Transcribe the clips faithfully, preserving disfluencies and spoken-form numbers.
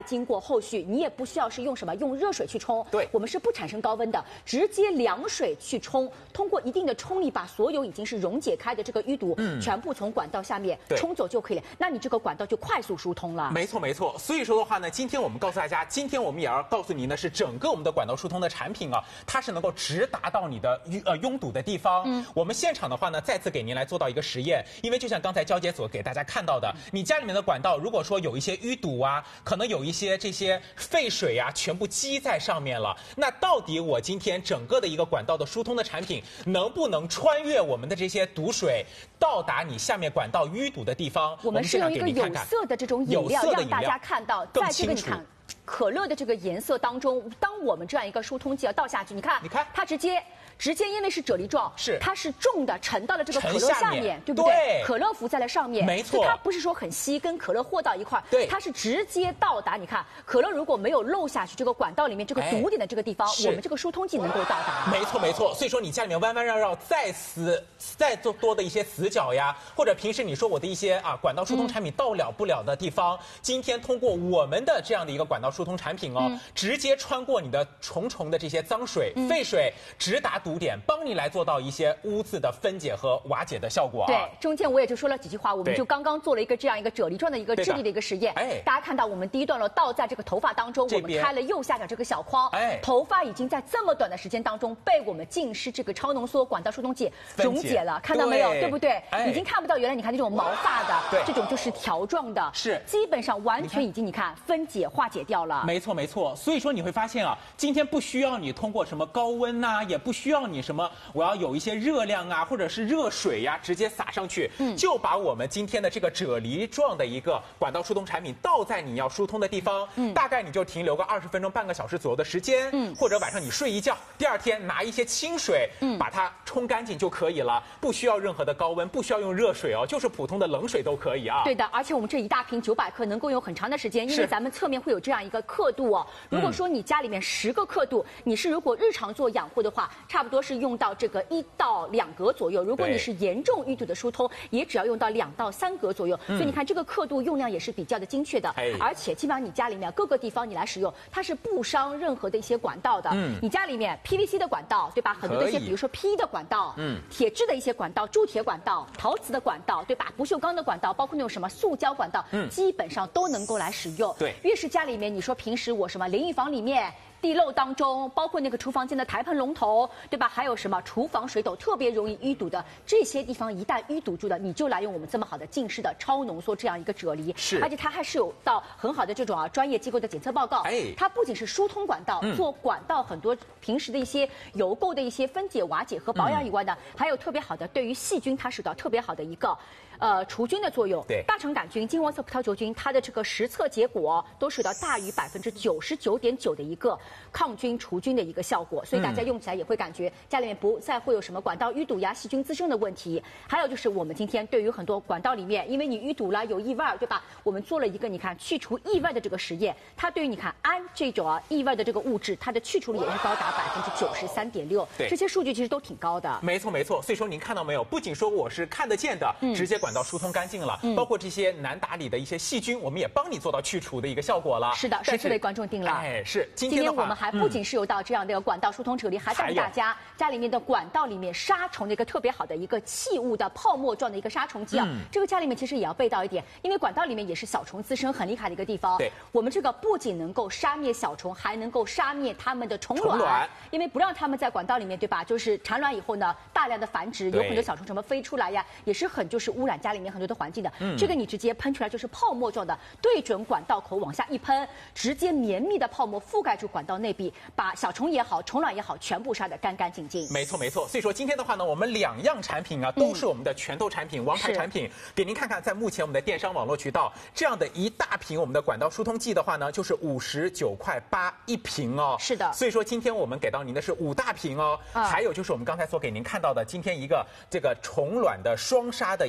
经过后续，你也不需要是用什么用热水去冲， 对， 我们是不产生高温的，直接凉水去冲，通过一定的冲力，把所有已经是溶解开的这个淤堵，嗯，全部从管道下面冲走就可以了。那你这个管道就快速疏通了。 没错没错。所以说的话呢，今天我们告诉大家，今天我们也要告诉您的是，整个我们的管道疏通的产品啊，它是能够直达到你的呃拥堵的地方。嗯，我们现场的话呢，再次给您来做到一个实验，因为就像刚才娇姐所给大家看到的，你家里面的管道如果说有一些淤堵啊，可能有一些这些废水啊，全部积在上面了。那到底我今天整个的一个管道的疏通的产品，能不能穿越我们的这些堵水，到达你下面管道淤堵的地方？ 我们是用一个有色的这种饮料，让大家看到，在这个你看可乐的这个颜色当中，当我们这样一个疏通剂要倒下去，你看， 你看， 它直接。直接因为是啫喱状， 是它是重的沉到了这个可乐下面， 面对不对？ 对， 可乐浮在了上面， 没错。 它不是说很稀，跟可乐和到一块儿， 对， 它是直接到达。你看，可乐如果没有漏下去，这个管道里面这个堵点的这个地方，哎、我们这个疏通剂能够到达。 没错没错。所以说你家里面弯弯绕绕再死再做多的一些死角呀，或者平时你说我的一些啊管道疏通产品到了不了的地方，嗯、今天通过我们的这样的一个管道疏通产品哦，嗯、直接穿过你的重重的这些脏水、嗯、废水，直达堵点，帮你来做到一些污渍的分解和瓦解的效果啊。 对，中间我也就说了几句话，我们就刚刚做了一个这样一个啫喱状的一个质地的一个实验。哎，大家看到我们第一段落倒在这个头发当中，我们开了右下角这个小框，哎，头发已经在这么短的时间当中被我们净湿这个超浓缩管道疏通剂溶解了，看到没有？对不对？哎、已经看不到原来你看这种毛发的，这种就是条状的， 是基本上完全已经你看分解化解掉了。 没错没错，所以说你会发现啊，今天不需要你通过什么高温呐、啊，也不需要你什么我要有一些热量啊，或者是热水呀、啊，直接洒上去，嗯，就把我们今天的这个啫喱状的一个管道疏通产品倒在你要疏通的地方，嗯，大概你就停留个二十分钟、半个小时左右的时间，嗯，或者晚上你睡一觉，第二天拿一些清水，嗯，把它冲干净就可以了，不需要任何的高温，不需要用热水哦，就是普通的冷水都可以啊。 对的，而且我们这一大瓶九百克能够用很长的时间，因为咱们侧面会有这样一个刻度哦。如果说你家里面十个刻度，你是如果日常做养护的话，差不多是用到这个一到两格左右。如果你是严重淤堵的疏通，也只要用到两到三格左右。嗯、所以你看这个刻度用量也是比较的精确的，而且基本上你家里面各个地方你来使用，它是不伤任何的一些管道的。嗯，你家里面 P V C 的管道，对吧？很多的一些，比如说 P E 的管道，嗯，铁质的一些管道、铸铁管道、陶瓷的管道，对吧？不锈钢的管道，包括那种什么塑胶管道，嗯，基本上都能够来使用。 对， 越是家里面，你说平时我什么淋浴房里面。地漏当中，包括那个厨房间的台盆龙头，对吧？还有什么厨房水斗特别容易淤堵的这些地方，一旦淤堵住的，你就来用我们这么好的净湿的超浓缩这样一个啫喱， 是， 而且它还是有到很好的这种啊专业机构的检测报告。哎，它不仅是疏通管道，嗯、做管道很多平时的一些油垢的一些分解、瓦解和保养以外呢，嗯、还有特别好的对于细菌它是到特别好的一个。呃，除菌的作用， 对， 大肠杆菌、金黄色葡萄球菌，它的这个实测结果都是到大于百分之九十九点九的一个抗菌除菌的一个效果，所以大家用起来也会感觉家里面不再会有什么管道淤堵呀、细菌滋生的问题。还有就是我们今天对于很多管道里面，因为你淤堵了有异味，对吧？我们做了一个你看去除异味的这个实验，它对于你看氨这种啊异味的这个物质，它的去除率也是高达百分之九十三点六，对，这些数据其实都挺高的。 没错没错，所以说您看到没有？不仅说我是看得见的，嗯、直接管道疏通干净了，嗯、包括这些难打理的一些细菌，我们也帮你做到去除的一个效果了。 是的，十四位观众定了。 哎，是今天的话，今天我们还不仅是有到这样的一个管道疏通啫喱，还带大家家里面的管道里面杀虫的一个特别好的一个气雾的泡沫状的一个杀虫剂啊。嗯、这个家里面其实也要备到一点，因为管道里面也是小虫滋生很厉害的一个地方。 对， 我们这个不仅能够杀灭小虫，还能够杀灭它们的虫卵， 虫卵因为不让它们在管道里面，对吧？就是产卵以后呢，大量的繁殖，有很多小虫什么飞出来呀，也是很就是污染家里面很多的环境的。嗯、这个你直接喷出来就是泡沫状的，对准管道口往下一喷，直接绵密的泡沫覆盖住管道内壁，把小虫也好、虫卵也好，全部杀得干干净净。 没错没错，所以说今天的话呢，我们两样产品啊，都是我们的拳头产品、嗯、王牌产品，给您看看，在目前我们的电商网络渠道，这样的一大瓶我们的管道疏通剂的话呢，就是五十九块八一瓶哦。 是的， 所以说今天我们给到您的是五大瓶哦，啊、还有就是我们刚才所给您看到的，今天一个这个虫卵的双杀的一个杀虫。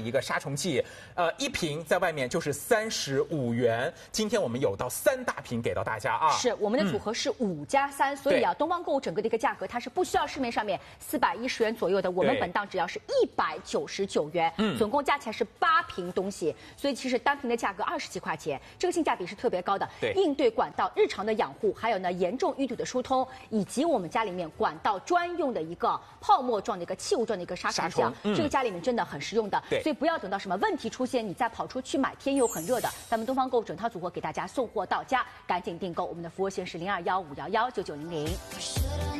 虫剂，呃，一瓶在外面就是三十五元。今天我们有到三大瓶给到大家啊。 是，我们的组合是五加三，所以啊，东方购物整个的一个价格它是不需要市面上面四百一十元左右的，我们本档只要是一百九十九元，嗯，总共加起来是八瓶东西，所以其实单瓶的价格二十几块钱，这个性价比是特别高的。 对， 应对管道日常的养护，还有呢严重淤堵的疏通，以及我们家里面管道专用的一个泡沫状的一个气雾状的一个杀虫剂，嗯、这个家里面真的很实用的。 对， 所以不要等到什么问题出现，你再跑出去买，天又很热的，咱们东方购物整套组合给大家送货到家，赶紧订购，我们的服务线是零二幺五幺幺九九零零。